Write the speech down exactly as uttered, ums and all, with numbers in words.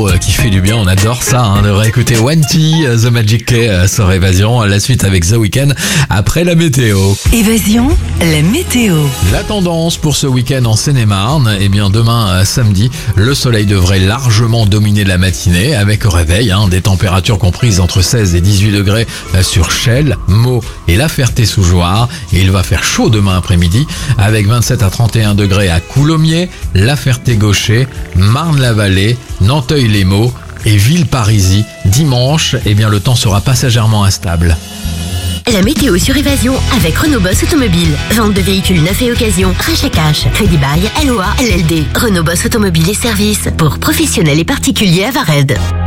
Euh, qui fait du bien, on adore ça, hein, de réécouter One T, The Magic Key euh, sur Évasion, la suite avec The Weeknd après la météo. Évasion, la météo. La tendance pour ce week-end en Seine-et-Marne, eh bien demain euh, samedi, le soleil devrait largement dominer la matinée avec au réveil hein, des températures comprises entre seize et dix-huit degrés euh, sur Chelles, Meaux et La Ferté-sous-Jouarre. Et il va faire chaud demain après-midi avec vingt-sept à trente et un degrés à Coulommiers, La Ferté-Gaucher, Marne-la-Vallée, Nanteuil-les-Maux et Villeparisis. Dimanche, eh bien le temps sera passagèrement instable. La météo sur Évasion avec Renault Boss Automobile. Vente de véhicules neufs et occasion, rachat cash, crédit bail, L O A, L L D. Renault Boss Automobile et services pour professionnels et particuliers à Vared.